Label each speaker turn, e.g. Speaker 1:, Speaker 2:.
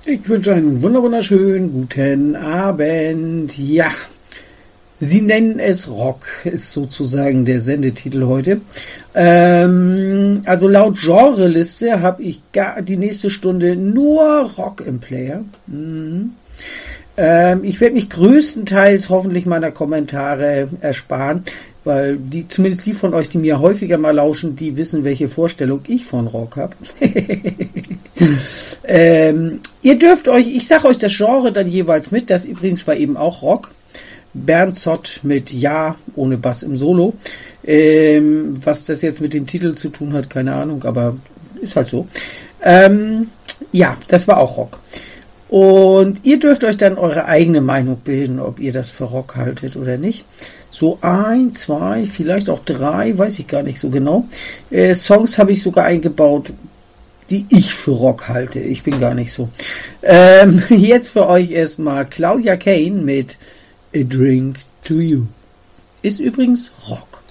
Speaker 1: Ich wünsche einen wunderschönen guten Abend. Ja, Sie nennen es Rock, ist sozusagen der Sendetitel heute. Also laut Genreliste habe ich die nächste Stunde nur Rock im Player. Ich werde mich größtenteils hoffentlich meiner Kommentare ersparen, weil zumindest die von euch, die mir häufiger mal lauschen, die wissen, welche Vorstellung ich von Rock habe. Ihr dürft euch, ich sage euch das Genre dann jeweils mit, das übrigens war eben auch Rock. Bernd Zott mit Ja, ohne Bass im Solo. Was das jetzt mit dem Titel zu tun hat, keine Ahnung, aber ist halt so. Ja, das war auch Rock. Und ihr dürft euch dann eure eigene Meinung bilden, ob ihr das für Rock haltet oder nicht. So 1, 2, vielleicht auch 3, weiß ich gar nicht so genau. Songs habe ich sogar eingebaut, die ich für Rock halte. Ich bin gar nicht so. Jetzt für euch erstmal Claudia Kane mit A Drink to You. Ist übrigens Rock.